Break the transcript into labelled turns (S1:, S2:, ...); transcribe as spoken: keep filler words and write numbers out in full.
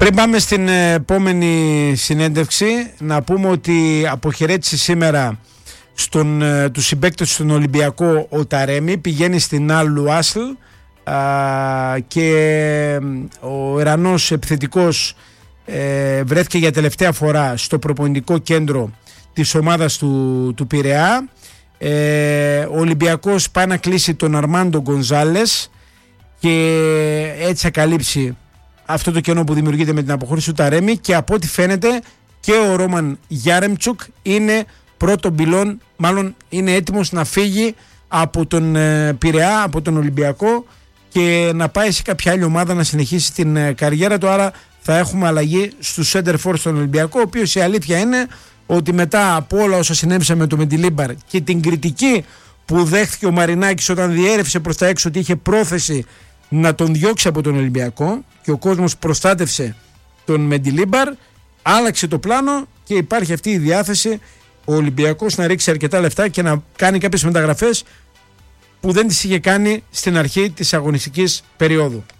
S1: Πριν πάμε στην επόμενη συνέντευξη, να πούμε ότι αποχαιρέτησε σήμερα στον, τους συμπαίκτες στον Ολυμπιακό ο Ταρέμι, πηγαίνει στην Αλ Ουάσλ και ο Ιρανός επιθετικός ε, βρέθηκε για τελευταία φορά στο προπονητικό κέντρο της ομάδας του, του Πειραιά. Ε, ο Ολυμπιακός πάει να κλείσει τον Αρμάντο Γκονζάλες και έτσι θα καλύψει αυτό το κενό που δημιουργείται με την αποχώρηση του Ταρέμι, και από ό,τι φαίνεται και ο Ρόμαν Γιάρεμτσουκ είναι πρώτο πυλόν, μάλλον είναι έτοιμος να φύγει από τον ε, Πειραιά, από τον Ολυμπιακό, και να πάει σε κάποια άλλη ομάδα να συνεχίσει την ε, καριέρα του. Άρα θα έχουμε αλλαγή στους center for στον Ολυμπιακό, ο οποίος η αλήθεια είναι ότι μετά από όλα όσα συνέβησαν με το Μεντιλίμπαρ και την κριτική που δέχθηκε ο Μαρινάκης όταν διέρευσε προς τα έξω ότι είχε πρόθεση να τον διώξει από τον Ολυμπιακό και ο κόσμος προστάτευσε τον Μεντιλίμπαρ, άλλαξε το πλάνο και υπάρχει αυτή η διάθεση ο Ολυμπιακός να ρίξει αρκετά λεφτά και να κάνει κάποιες μεταγραφές που δεν τις είχε κάνει στην αρχή της αγωνιστικής περίοδου.